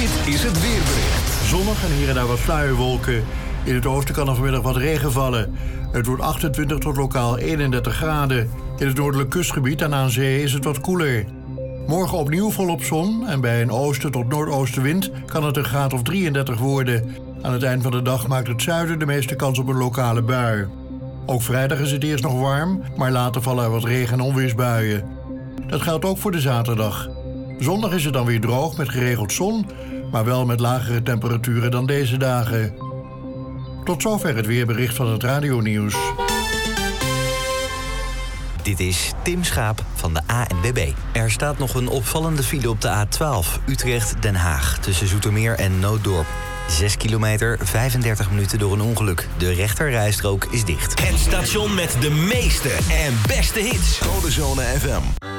Dit is het weerbericht. Zonnig en hier en daar wat sluierwolken. In het oosten kan er vanmiddag wat regen vallen. Het wordt 28 tot lokaal 31 graden. In het noordelijk kustgebied en aan zee is het wat koeler. Morgen opnieuw volop zon en bij een oosten tot noordoostenwind kan het een graad of 33 worden. Aan het eind van de dag maakt het zuiden de meeste kans op een lokale bui. Ook vrijdag is het eerst nog warm, maar later vallen er wat regen- en onweersbuien. Dat geldt ook voor de zaterdag. Zondag is het dan weer droog met geregeld zon, maar wel met lagere temperaturen dan deze dagen. Tot zover het weerbericht van het radionieuws. Dit is Tim Schaap van de ANWB. Er staat nog een opvallende file op de A12 Utrecht-Den Haag tussen Zoetermeer en Nooddorp. 6 kilometer, 35 minuten door een ongeluk. De rechterrijstrook is dicht. Het station met de meeste en beste hits. Codezone FM.